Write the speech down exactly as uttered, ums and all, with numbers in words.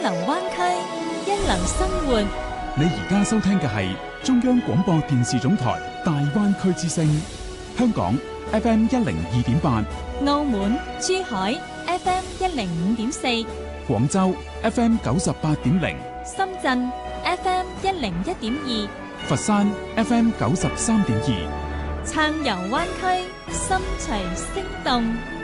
能灣區，一流生活。 你而家收聽嘅係中央廣播電視總台大灣區之聲，香港 F M 一零二點八， 澳門、珠海 F M 一零五點四， 廣州 F M 九十八點零， 深圳 F M 一零一點二， 佛山 F M 九十三點二。 暢遊灣區，心隨聲動。